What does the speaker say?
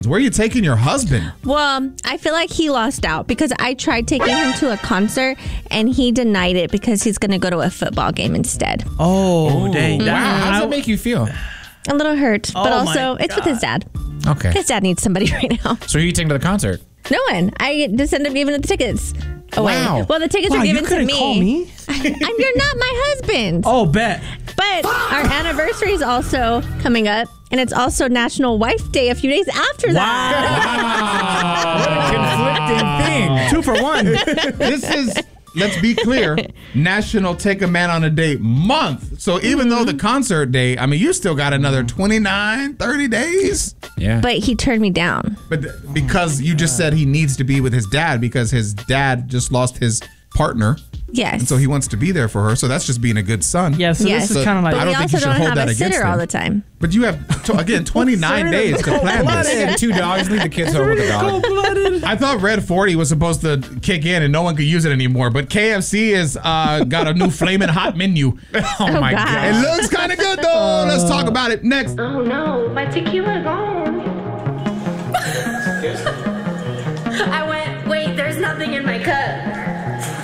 Where are you taking your husband? Well, I feel like he lost out because I tried taking him to a concert and he denied it because he's going to go to a football game instead. Oh, dang. Wow. How does that make you feel? A little hurt, but also it's with his dad. Okay. His dad needs somebody right now. So who are you taking to the concert? No one. I just ended up giving the tickets away. Wow. Well, the tickets were given to me. Call me? You're not my husband. Oh, bet. But our anniversary is also coming up, and it's also National Wife Day a few days after Wow. What a conflicting thing. 2 for 1. This is, let's be clear, National Take a Man on a Date month. So even though the concert day, I mean, you still got another 29, 30 days. Yeah. But he turned me down. But because you just said he needs to be with his dad because his dad just lost his partner. Yes. And so he wants to be there for her. So that's just being a good son. Yeah, so this is kind of like... But I don't we think also you should don't hold have that a against sitter all him. the time. But you have, again, 29 days to plan this. Yeah, 2 dogs. Leave the kids home with the dog. I thought Red 40 was supposed to kick in and no one could use it anymore. But KFC has got a new flaming hot menu. Oh my God. God. It looks kind of good, though. Let's talk about it next. Oh no, my tequila gone. I went